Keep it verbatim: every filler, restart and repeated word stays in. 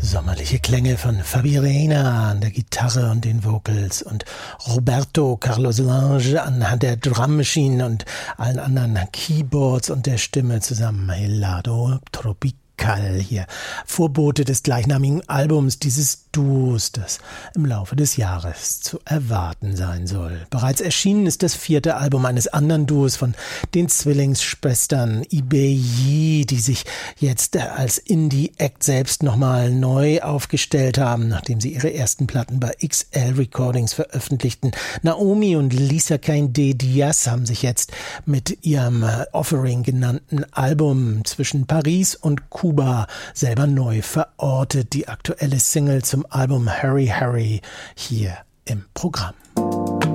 Sommerliche Klänge von Fabi Reina an der Gitarre und den Vocals und Roberto Carlos Lange an der Drum Machine und allen anderen Keyboards und der Stimme zusammen. Helado Tropical hier. Vorbote des gleichnamigen Albums dieses Duos, das im Laufe des Jahres zu erwarten sein soll. Bereits erschienen ist das vierte Album eines anderen Duos von den Zwillingsschwestern Ibeyi, die sich jetzt als Indie-Act selbst nochmal neu aufgestellt haben, nachdem sie ihre ersten Platten bei X L Recordings veröffentlichten. Naomi und Lisa Kinde Diaz haben sich jetzt mit ihrem Offering genannten Album zwischen Paris und Kuba selber neu verortet. Die aktuelle Single zum Album Hurry Hurry hier im Programm.